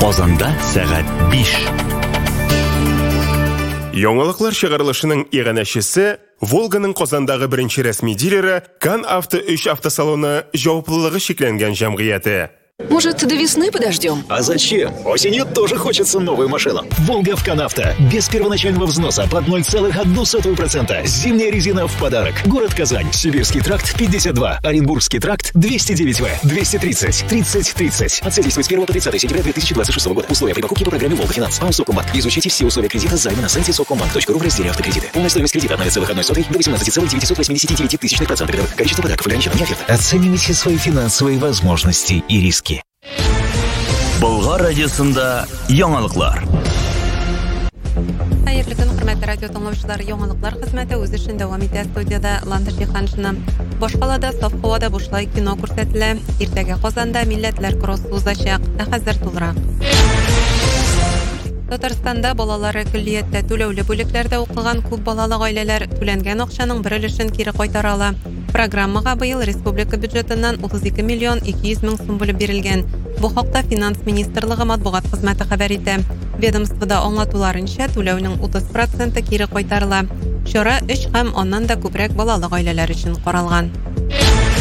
Казанда сәгать 5. Яңалыклар чыгарылышының иганәчесе Волганың Казандагы беренче рәсми дилеры Кан Авто 3 автосалоны җаваплылыгы шикләнгән җәмгыяте. Может, до весны подождем? А зачем? Осенью тоже хочется новую машину. Волга в Канавто. Без первоначального взноса под 0,01%. Зимняя резина в подарок. Город Казань. Сибирский тракт 52. Оренбургский тракт 209В. 230. 30. От действует с 1 по 30 сентября 2026 года. Условия при покупке по программе Волга Финанс. АО Совкомбанк. Изучите все условия кредита займа на сайте совкомбанк.ру в разделе автокредиты. Полная стоимость кредита от 0,01 до 18,989 тысячных% годовых. Количество подарков ограничено, не оферта. Оценивайте свои финансовые возможности и риски. Болгар радиосында яңалыклар. Хәерле көн, хөрмәтле радио тыңлаучылар, яңалыклар хезмәте үз эшен дәвам итә. Студияда Ландыш Җиһаншина. Бош калада саф һавада бушлай кино күрсәтелә. Иртәгә Казанда милләтләр кроссы узачак. Хәзер тулырак. Татарстанда балалары көллияттә түләүле бүлекләрдә укыган күп балалы гаиләләр түләнгән акчаның бер өлешен кире кайтара ала. Программага быел республика бюджетыннан 32 миллион 200 мең сум бүлеп бирелгән. Бу хакта Финанс министрлыгы матбугат хезмәте хәбәр итә. Ведомствода аңлатуларынча, түләүнең 30% кире кайтарыла. Чара 3 һәм аннан да күбрәк балалы гаиләләр өчен каралган.